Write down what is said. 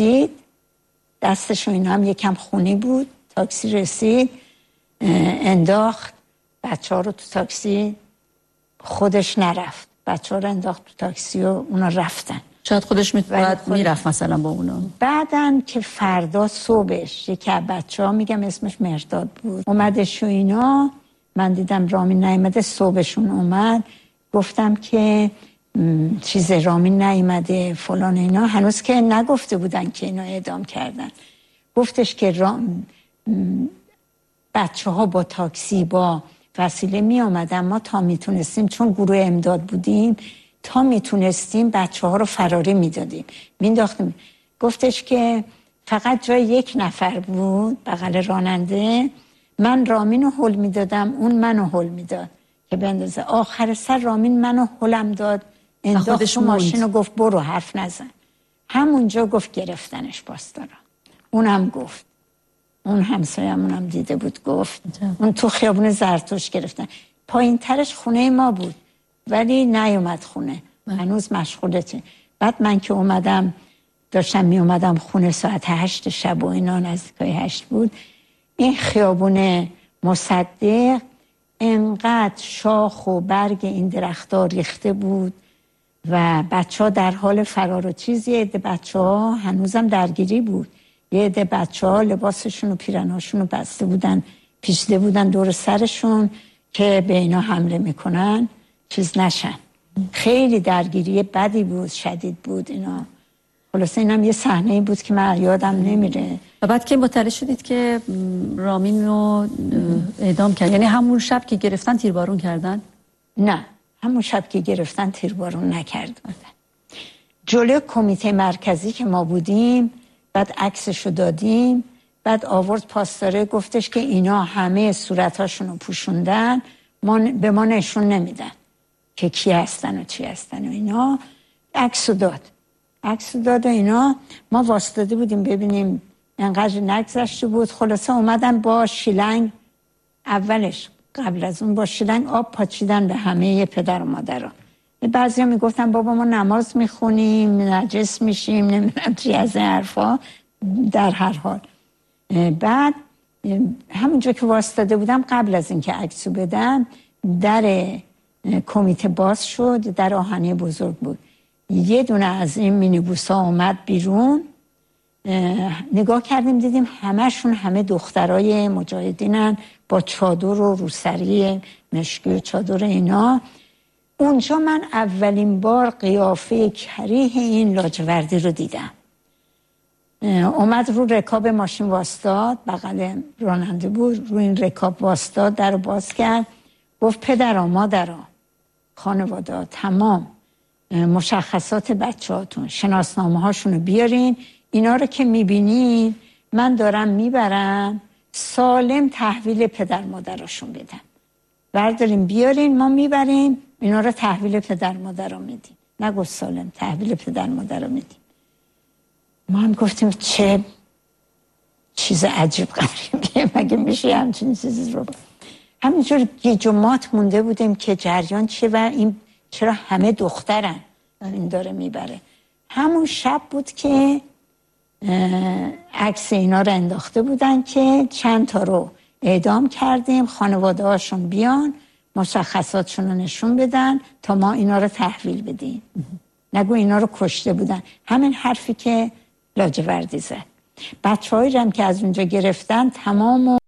رسید، دستش و اینا هم یکم خونی بود، تاکسی رسید انداخت بچه ها رو تو تاکسی، خودش نرفت، بچه ها رو انداخت تو تاکسی و اونا رفتن. شاید خودش میرفت مثلا با اونا. بعدن که فردا صبحش یکی از بچه ها، میگم اسمش مرداد بود، اومدش و اینا، من دیدم رامین نیامده، صبحشون اومد، گفتم که چیز رامین نیامده فلان اینا، هنوز که نگفته بودن که اینا اعدام کردن. گفتش که بچه ها با تاکسی با وسیله می آمدن، ما تا میتونستیم، چون گروه امداد بودیم، تا میتونستیم بچه ها رو فراری میدادیم، مینداختیم. گفتش که فقط جای یک نفر بود بغل راننده، من رامین رو هل میدادم، اون منو هل میداد که بندازه. آخر سر رامین منو هلم داد، انداخت تو ماشین و گفت برو حرف نزن. همونجا گفت گرفتنش پاسدارا. اونم گفت، اون همسایه‌مونم دیده بود، گفت اون تو خیابون زرتوش گرفتن. پایین ترش خونه ما بود ولی نیومد خونه، هنوز مشغولته. بعد من که اومدم، داشتم می اومدم خونه ساعت 8 شب و اینا، نزدیکای 8 بود، این خیابون مصدق انقدر شاخ و برگ این درخت‌ها ریخته بود و بچه ها در حال فرار و چیزی. عده بچه ها هنوزم درگیری بود، یه عده بچه ها لباسشون و پیرناشون رو بسته بودن، پیچیده بودن دور سرشون که به اینا حمله میکنن چیز نشن. خیلی درگیری بدی بود، شدید بود اینا. خلاصه اینم یه صحنه‌ای بود که من یادم نمیره. و بعد که مطلع شدید که رامین رو اعدام کرد، یعنی همون شب که گرفتن تیربارون کردن؟ نه، همون شب که گرفتن تیربارون نکردن. جلوی کمیته مرکزی که ما بودیم، بعد عکسشو دادیم، بعد آورد پاسداره، گفتش که اینا همه صورتاشون رو پوشوندن، به ما نشون نمیدن که کی هستن و چی هستن و اینا. عکسو داد و اینا. ما واسطاده بودیم ببینیم، انقدر نگذشته بود. خلاصه اومدن با شیلنگ، اولش قبل از اون با شیلنگ آب پاچیدن به همه پدر و مادرها. بعضی ها میگفتن بابا ما نماز میخونیم، نجس میشیم، نمیدونم چی از این حرفا. در هر حال بعد همونجا که واسطاده بودم، قبل از اینکه عکسو بدم، در کمیته باز شد، در آهنی بزرگ بود. یه دونه از این مینیبوسا اومد بیرون، نگاه کردیم دیدیم همشون همه دخترای مجاهدینن با چادر و روسری مشکی و چادر اینا. اونجا من اولین بار قیافه کریه این لاجوردی رو دیدم. اومد رو رکاب ماشین واسطاد، بغل راننده بود، رو این رکاب واسطاد، در رو باز کرد، گفت پدرها مادرها خانواده تمام مشخصات بچه هاتون، شناسنامه هاشون رو بیارین، اینا رو که میبینین من دارم میبرم سالم تحویل پدر مادرشون بدم، برداریم بیارین ما میبریم اینا رو تحویل پدر مادر رو میدیم. نگفت سالم، تحویل پدر مادر رو میدیم. ما هم گفتیم چه چیز عجیب غریبیه، مگه میشه همچین چیزی رو. همینجور گیج و مات مونده بودیم که جریان چه و این چرا همه دخترن این داره میبره. همون شب بود که عکس اینا رو انداخته بودن که چند تا رو اعدام کردیم، خانواده هاشون بیان مشخصاتشون رو نشون بدن تا ما اینا رو تحویل بدیم. نگو اینا رو کشته بودن. همین حرفی که لاجوردی زد. بچه‌هایی هم که از اونجا گرفتن تمام